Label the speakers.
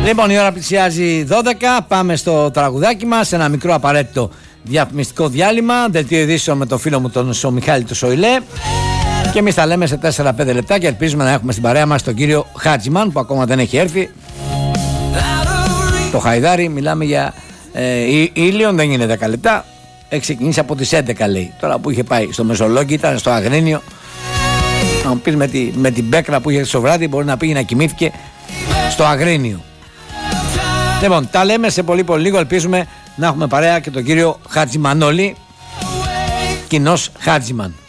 Speaker 1: Λοιπόν, η ώρα πλησιάζει 12. Πάμε στο τραγουδάκι μας. Ένα μικρό απαραίτητο διαφημιστικό διάλειμμα. Δελτίο ειδήσεων με το φίλο μου τον Μιχάλη του Σοηλέ. Και εμείς τα λέμε σε 4-5 λεπτά και ελπίζουμε να έχουμε στην παρέα μας τον κύριο Χάτζιμαν που ακόμα δεν έχει έρθει. Το Χαϊδάρι, μιλάμε για ήλιον, δεν είναι 10 λεπτά. Έχει ξεκινήσει από τις 11 λέει. Τώρα που είχε πάει στο Μεσολόγγι ήταν στο Αγρίνιο. Να μου πεις με την πέκρα που είχε στο βράδυ μπορεί να πήγε να κοιμήθηκε στο Αγρίνιο. Λοιπόν, τα λέμε σε πολύ λίγο. Ελπίζουμε να έχουμε παρέα και τον κύριο Χατζημανόλη, κοινός Χάτζιμαν.